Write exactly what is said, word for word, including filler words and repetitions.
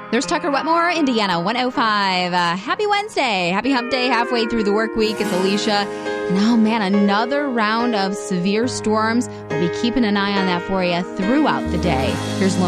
There's Tucker Wetmore, Indiana one oh five. Uh, happy Wednesday. Happy hump day, halfway through the work week. It's Alicia. And oh, man, another round of severe storms. We'll be keeping an eye on that for you throughout the day. Here's Lauren.